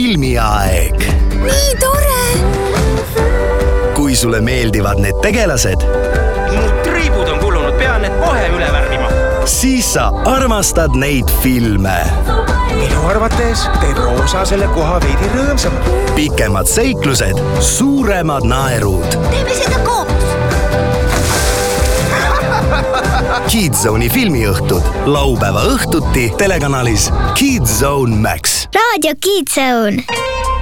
filmiaeg. Nii tore! Kui sulle meeldivad need tegelased, mu triibud on kulunud, pean need kohe üle värvima. siis sa armastad neid filme. Minu arvates teeb roosa selle koha veidi rõõmsam. Pikemad seiklused, suuremad naerud. Teeme seda koos! Kidzone'i filmiõhtud laupäeva õhtuti telekanalis Kidzone Max. Raadio Kidzone.